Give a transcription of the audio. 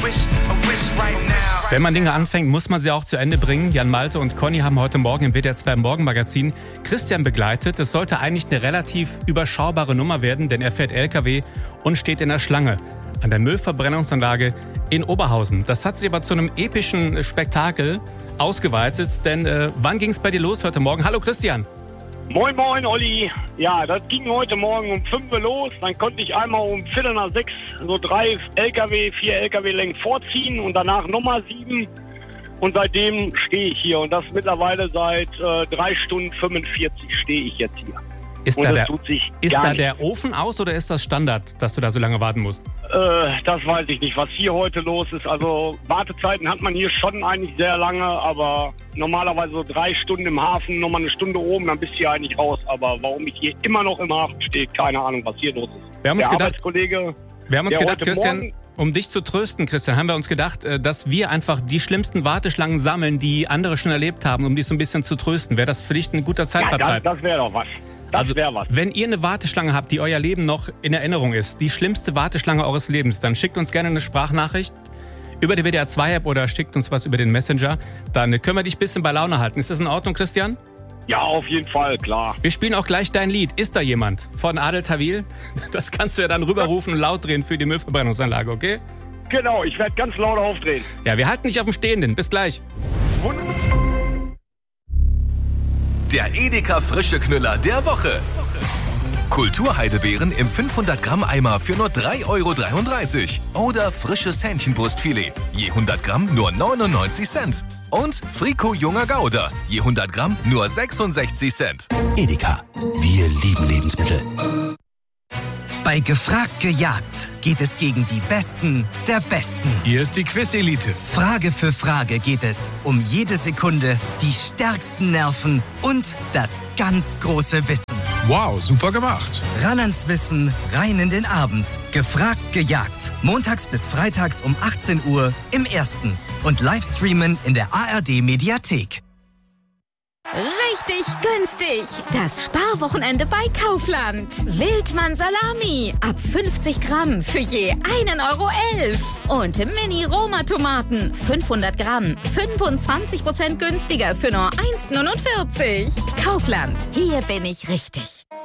Wenn man Dinge anfängt, muss man sie auch zu Ende bringen. Jan Malte und Conny haben heute Morgen im WDR 2 Morgenmagazin Christian begleitet. Es sollte eigentlich eine relativ überschaubare Nummer werden, denn er fährt LKW und steht in der Schlange an der Müllverbrennungsanlage in Oberhausen. Das hat sich aber zu einem epischen Spektakel ausgeweitet, denn wann ging es bei dir los heute Morgen? Hallo Christian. Moin, moin, Olli. Ja, das ging heute Morgen um 5 Uhr los. Dann konnte ich einmal um 5:45 so 4 LKW-Längen vorziehen und danach nochmal 7. Und seitdem stehe ich hier. Und das mittlerweile seit 3 Stunden 45 stehe ich jetzt hier. Ist da der Ofen aus oder ist das Standard, dass du da so lange warten musst? Das weiß ich nicht, was hier heute los ist. Also Wartezeiten hat man hier schon eigentlich sehr lange, aber normalerweise so 3 Stunden im Hafen, nochmal eine Stunde oben, dann bist du hier eigentlich raus. Aber warum ich hier immer noch im Hafen stehe, keine Ahnung, was hier los ist. Wir haben uns gedacht, Christian, um dich zu trösten, Christian, haben wir uns gedacht, dass wir einfach die schlimmsten Warteschlangen sammeln, die andere schon erlebt haben, um dich so ein bisschen zu trösten. Wäre das für dich ein guter Zeitvertreib? Ja, das wäre doch was. Wenn ihr eine Warteschlange habt, die euer Leben noch in Erinnerung ist, die schlimmste Warteschlange eures Lebens, dann schickt uns gerne eine Sprachnachricht über die WDR 2 App oder schickt uns was über den Messenger. Dann können wir dich ein bisschen bei Laune halten. Ist das in Ordnung, Christian? Ja, auf jeden Fall, klar. Wir spielen auch gleich dein Lied. Ist da jemand? Von Adel Tawil? Das kannst du ja dann rüberrufen und laut drehen für die Müllverbrennungsanlage, okay? Genau, ich werde ganz laut aufdrehen. Ja, wir halten dich auf dem Stehenden. Bis gleich. Der Edeka frische Knüller der Woche. Kulturheidebeeren im 500 Gramm Eimer für nur 3,33 € oder frisches Hähnchenbrustfilet, je 100 Gramm nur 99 Cent. Und Frico junger Gouda, je 100 Gramm nur 66 Cent. Edeka, wir lieben Lebensmittel. Bei Gefragt gejagt geht es gegen die Besten der Besten. Hier ist die Quiz-Elite. Frage für Frage geht es um jede Sekunde, die stärksten Nerven und das ganz große Wissen. Wow, super gemacht. Ran ans Wissen, rein in den Abend. Gefragt gejagt. Montags bis freitags um 18 Uhr im Ersten. Und Livestreamen in der ARD-Mediathek. Richtig günstig. Das Sparwochenende bei Kaufland. Wildmann Salami. Ab 50 Gramm für je 1,11 €. Und Mini-Roma-Tomaten. 500 Gramm. 25% günstiger für nur 1,49 €. Kaufland. Hier bin ich richtig.